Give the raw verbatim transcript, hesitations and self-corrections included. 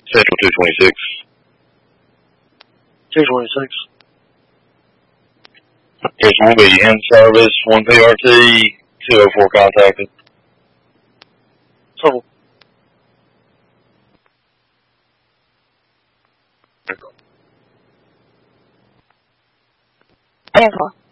Central two twenty-six. two twenty-six. Yes, we'll be in service, one P R T, two oh four contacted. Total. ten four.